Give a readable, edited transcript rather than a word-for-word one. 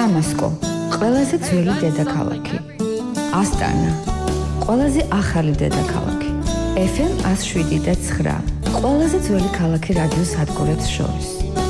დამასკო, ყველაზე ძველი დედაქალაქი. ასტანა, ყველაზე ახალი დედაქალაქი. FM 107.9, ყველაზე ძველი ქალაქი რადიო სადგურებს შორის.